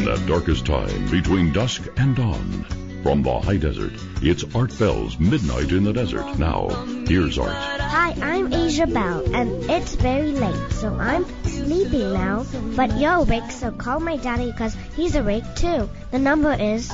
that darkest time between dusk and dawn. From the high desert, it's Art Bell's Midnight in the Desert. Now, here's Art. Hi, I'm Asia Bell, and it's very late, so I'm sleeping now. But you're awake, so call my daddy because he's awake too. The number is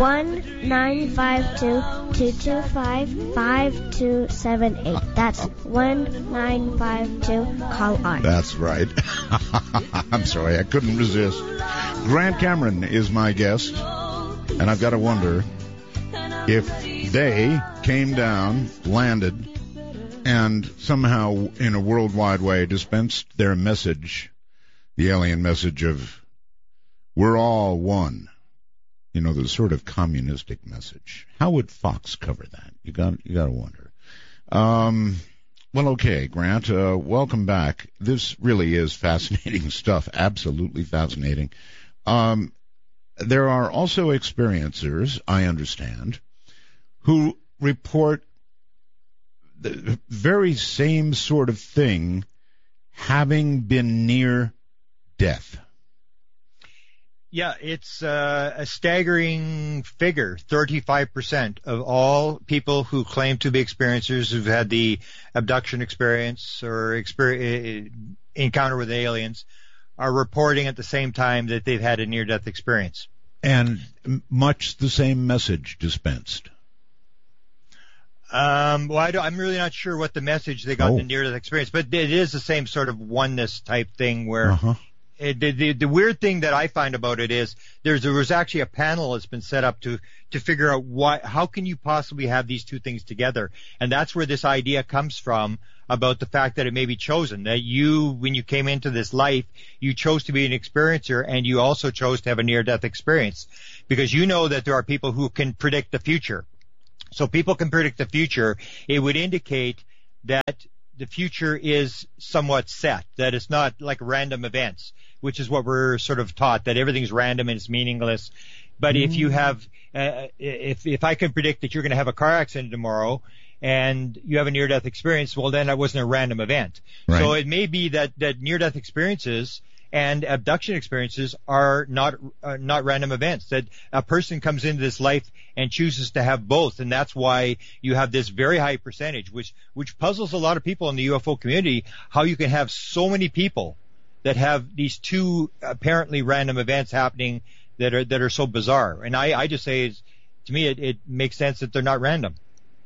1-952-225-5278. That's 1952. Call Art. That's right. I'm sorry, I couldn't resist. Grant Cameron is my guest, and I've got to wonder if they came down, landed, and somehow in a worldwide way dispensed their message, the alien message of we're all one. You know, the sort of communistic message. How would Fox cover that? You got to wonder. Well, okay, Grant, welcome back. This really is fascinating stuff, absolutely fascinating. There are also experiencers, I understand, who report the very same sort of thing, having been near death. Yeah, it's a staggering figure. 35% of all people who claim to be experiencers who've had the abduction experience or encounter with aliens are reporting at the same time that they've had a near-death experience. And much the same message dispensed. I'm really not sure what the message they got in the near-death experience, but it is the same sort of oneness type thing where the weird thing that I find about it is there was actually a panel that's been set up to figure out how can you possibly have these two things together, and that's where this idea comes from about the fact that it may be chosen, that you, when you came into this life, you chose to be an experiencer and you also chose to have a near-death experience because you know that there are people who can predict the future. So people can predict the future. It would indicate that the future is somewhat set, that it's not like random events, which is what we're sort of taught, that everything's random and it's meaningless. But if you have, if I can predict that you're going to have a car accident tomorrow and you have a near-death experience, well, then that wasn't a random event. Right. So it may be that near-death experiences and abduction experiences are not random events, that a person comes into this life and chooses to have both, and that's why you have this very high percentage, which puzzles a lot of people in the UFO community, how you can have so many people that have these two apparently random events happening that are so bizarre. And I just say, to me, it makes sense that they're not random.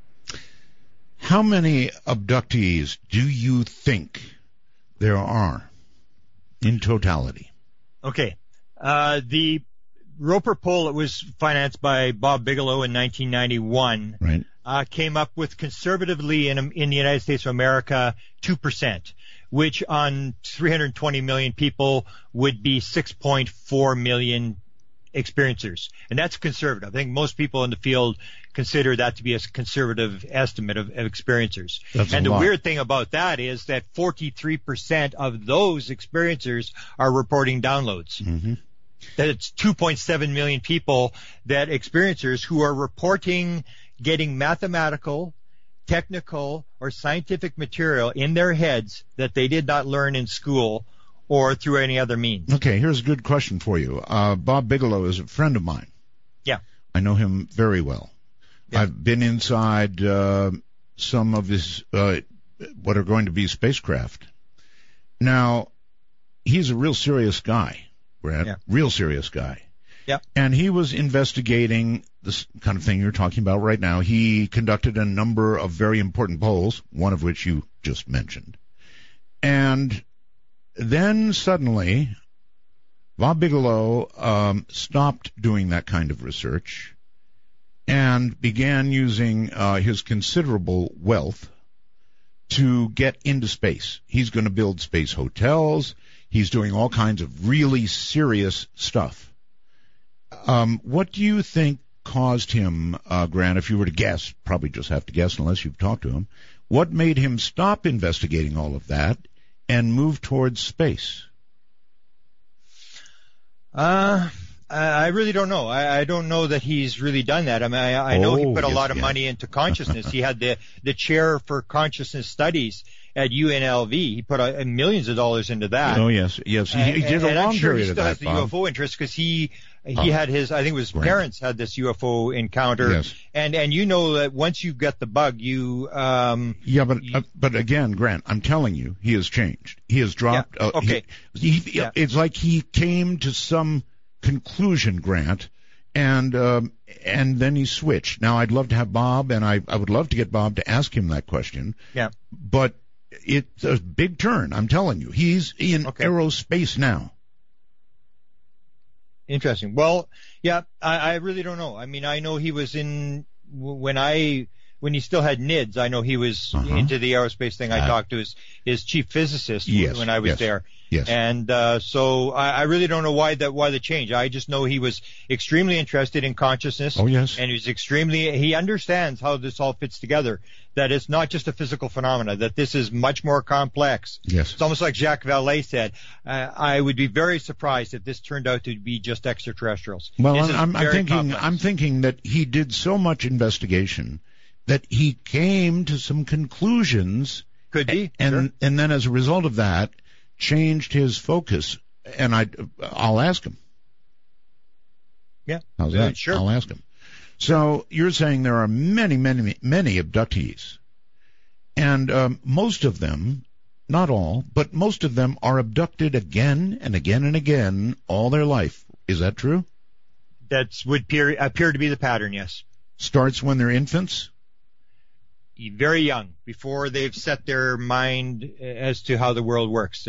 How many abductees do you think there are in totality? Okay. The Roper poll that was financed by Bob Bigelow in 1991 came up with conservatively in the United States of America 2%, which on 320 million people would be 6.4 million experiencers. And that's conservative. I think most people in the field consider that to be a conservative estimate of experiencers. And the weird thing about that is that 43% of those experiencers are reporting downloads. Mm-hmm. That it's 2.7 million people, that experiencers who are reporting getting mathematical, technical, or scientific material in their heads that they did not learn in school or through any other means. Okay, here's a good question for you. Bob Bigelow is a friend of mine. Yeah. I know him very well. Yeah. I've been inside some of his what are going to be spacecraft. Now, he's a real serious guy, Brad. Yeah. Real serious guy. Yeah. And he was investigating this kind of thing you're talking about right now. He conducted a number of very important polls, one of which you just mentioned. And then suddenly, Bob Bigelow stopped doing that kind of research and began using his considerable wealth to get into space. He's going to build space hotels. He's doing all kinds of really serious stuff. What do you think caused him, Grant, if you were to guess, probably just have to guess unless you've talked to him, what made him stop investigating all of that and move towards space? I really don't know. I don't know that he's really done that. I mean, I know he put a lot of money into consciousness. He had the chair for consciousnness studies at UNLV. He put millions of dollars into that. Oh, yes. He did a long period of that, Bob. He still has the UFO interest because he had his, I think it was parents had this UFO encounter. Yes. And you know that once you get the bug, you... but again, Grant, I'm telling you, he has changed. He has dropped... Yeah. Okay. It's like he came to some conclusion, Grant, and then he switched. Now, I'd love to have Bob, and I would love to get Bob to ask him that question. Yeah. But it's a big turn, I'm telling you. He's in aerospace now. Interesting. Well, yeah, I really don't know. I mean, I know he was when he still had NIDS, I know he was into the aerospace thing. I talked to his chief physicist when I was there. Yes. And so I really don't know why the change. I just know he was extremely interested in consciousness. Oh, yes. And he understands how this all fits together, that it's not just a physical phenomena, that this is much more complex. Yes. It's almost like Jacques Vallée said, I would be very surprised if this turned out to be just extraterrestrials. Well, I'm thinking that he did so much investigation that he came to some conclusions. Could be. And then as a result of that, changed his focus, and I'll ask him. Yeah. How's that? Sure. I'll ask him. So you're saying there are many, many, many abductees, and most of them, not all, but most of them are abducted again and again and again all their life. Is that true? That would appear to be the pattern, yes. Starts when they're infants? Very young, before they've set their mind as to how the world works.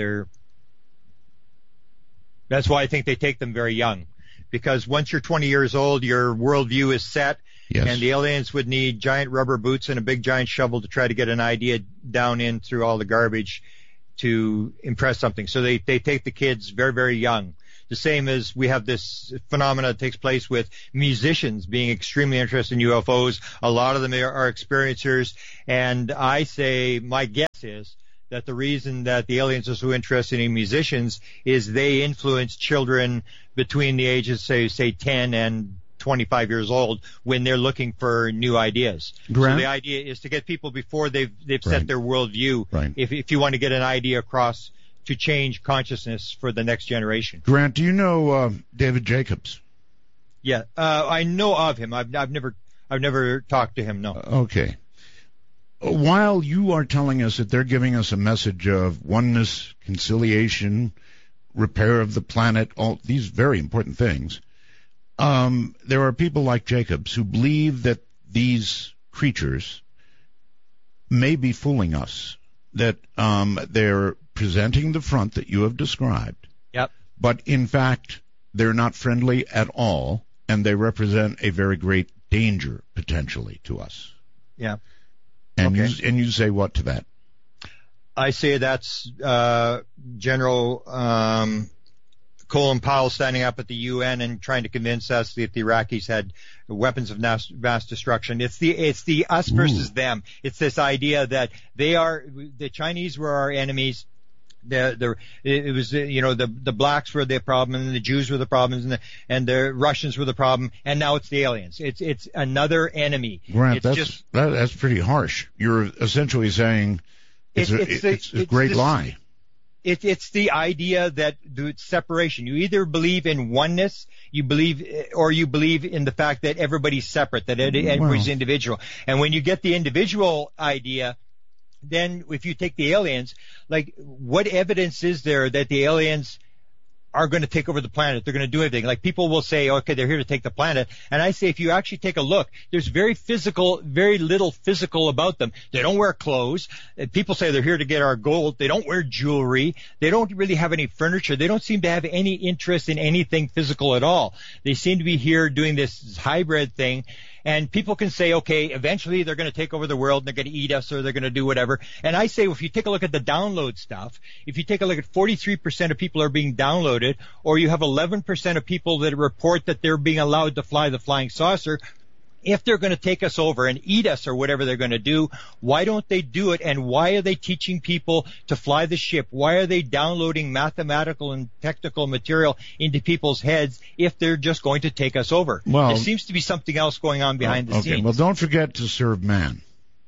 That's why I think they take them very young, because once you're 20 years old, your worldview is set, and the aliens would need giant rubber boots and a big giant shovel to try to get an idea down in through all the garbage to impress something. So they take the kids very, very young. The same as we have this phenomena that takes place with musicians being extremely interested in UFOs. A lot of them are experiencers. And I say, my guess is that the reason that the aliens are so interested in musicians is they influence children between the ages, say 10 and 25 years old when they're looking for new ideas. Grant? So the idea is to get people before they've set their worldview. Right. If you want to get an idea across to change consciousness for the next generation. Grant, do you know David Jacobs? Yeah, I know of him. I've never talked to him. No. Okay. While you are telling us that they're giving us a message of oneness, conciliation, repair of the planet, all these very important things, there are people like Jacobs who believe that these creatures may be fooling us, that they're presenting the front that you have described. Yep. But in fact, they're not friendly at all, and they represent a very great danger potentially to us. Yeah. And you say what to that? I say that's General Colin Powell standing up at the UN and trying to convince us that the Iraqis had weapons of mass destruction. It's the us versus them. It's this idea that the Chinese were our enemies. The blacks were the problem, and the Jews were the problem, and the Russians were the problem, and now it's the aliens. It's another enemy. Grant, that's pretty harsh. You're essentially saying it's a great lie. It's the idea that the separation. You either believe in oneness, or you believe in the fact that everybody's separate, that everybody's individual. And when you get the individual idea, then if you take the aliens, like, what evidence is there that the aliens are going to take over the planet? They're going to do everything. Like, people will say, okay, they're here to take the planet. And I say, if you actually take a look, there's very little physical about them. They don't wear clothes. People say they're here to get our gold. They don't wear jewelry. They don't really have any furniture. They don't seem to have any interest in anything physical at all. They seem to be here doing this hybrid thing. And people can say, okay, eventually they're going to take over the world and they're going to eat us or they're going to do whatever. And I say, well, if you take a look at the download stuff, if you take a look at 43% of people are being downloaded, or you have 11% of people that report that they're being allowed to fly the flying saucer, if they're going to take us over and eat us or whatever they're going to do, why don't they do it? And why are they teaching people to fly the ship? Why are they downloading mathematical and technical material into people's heads if they're just going to take us over? Well, there seems to be something else going on behind the scenes. Well, don't forget to serve man.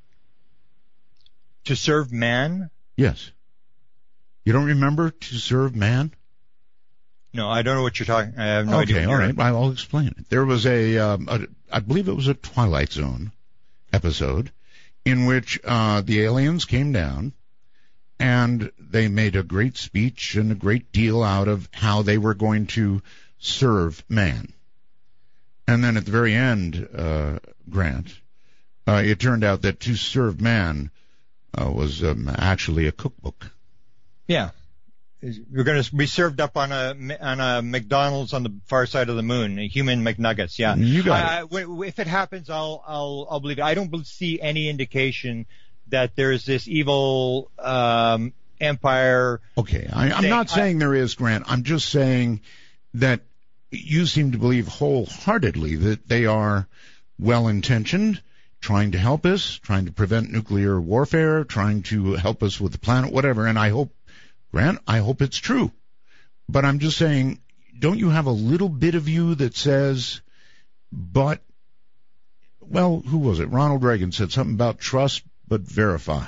To serve man? Yes. You don't remember to serve man? No, I don't know what you're talking. I have no idea. Okay, all right. I'll explain it. There was I believe it was a Twilight Zone episode in which the aliens came down and they made a great speech and a great deal out of how they were going to serve man. And then at the very end, Grant, it turned out that to serve man was actually a cookbook. Yeah. We're going to be served up on a McDonald's on the far side of the moon, a human McNuggets. Yeah, you got it. If it happens, I'll believe it. I don't see any indication that there's this evil empire. Okay, I'm not saying there is, Grant. I'm just saying that you seem to believe wholeheartedly that they are well-intentioned, trying to help us, trying to prevent nuclear warfare, trying to help us with the planet, whatever. And I hope, Grant, it's true. But I'm just saying, don't you have a little bit of you that says, but, well, who was it? Ronald Reagan said something about trust but verify.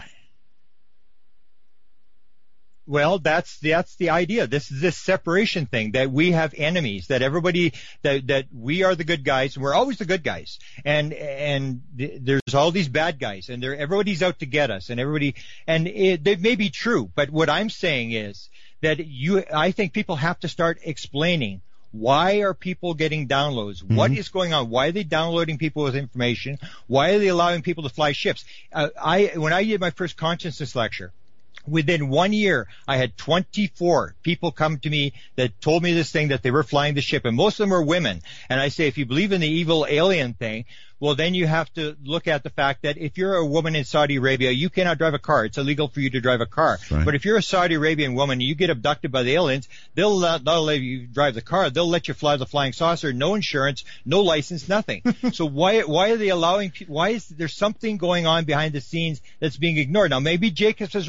Well, that's the idea. This is this separation thing, that we have enemies, that everybody, that we are the good guys, and we're always the good guys. And there's all these bad guys, and everybody's out to get us, and they may be true, but what I'm saying is that I think people have to start explaining, why are people getting downloads? Mm-hmm. What is going on? Why are they downloading people with information? Why are they allowing people to fly ships? When I did my first consciousness lecture, within 1 year, I had 24 people come to me that told me this thing, that they were flying the ship, and most of them were women. And I say, if you believe in the evil alien thing, well, then you have to look at the fact that if you're a woman in Saudi Arabia, you cannot drive a car. It's illegal for you to drive a car. Right. But if you're a Saudi Arabian woman and you get abducted by the aliens, they'll not let you drive the car. They'll let you fly the flying saucer, no insurance, no license, nothing. So why are they allowing, why is there something going on behind the scenes that's being ignored? Now, maybe Jacobs is